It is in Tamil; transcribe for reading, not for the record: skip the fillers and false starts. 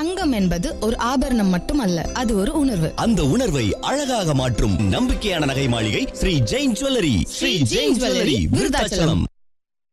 தங்கம் என்பது ஒரு ஆபரணம் மட்டுமல்ல, அது ஒரு உணர்வு. அந்த உணர்வை அழகாக மாற்றும் நம்பிக்கையான நகை மாளிகை ஸ்ரீ ஜெயின் ஜுவல்லரி. ஸ்ரீ ஜெயின் ஜுவல்லரி, விருதாச்சலம்.